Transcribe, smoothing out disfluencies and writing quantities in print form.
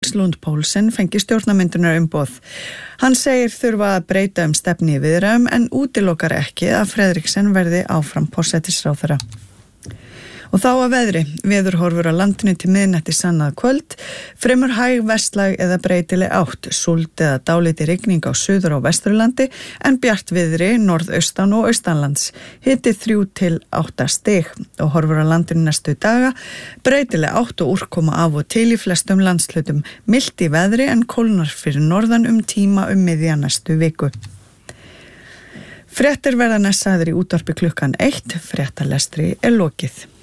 Niels Lund Poulsen fengi stjórnarmyndunar umboð. Hann segir þurfa að breyta stefni í viðræðum en útilokar ekki að Frederiksen verði áfram forsætisráðherra. Og þá að veðri, veðurhorfur á landinu til miðnætti annað kvöld, fremur hæg vestlæg eða breytileg átt, súld eða dálítil rigning á suður og vesturlandi en bjart viðri norðaustan og austanlands, hiti 3 til 8 stig og horfur á landinu næstu daga, breytileg átt og úrkoma af og til í flestum landshlutum, milt í veðri en kólnar fyrir norðan tíma miðja næstu viku. Fréttir verða næst sagðar í útvarpi klukkan 1, fréttalestri lokið.